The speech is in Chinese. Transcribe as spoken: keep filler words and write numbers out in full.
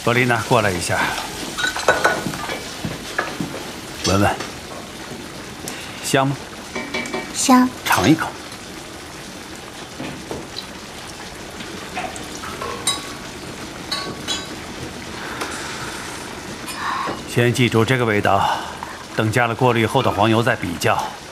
伯丽娜，过来一下，闻闻，香吗？ 香。 尝一口。先记住这个味道，等加了过滤后的黄油再比较，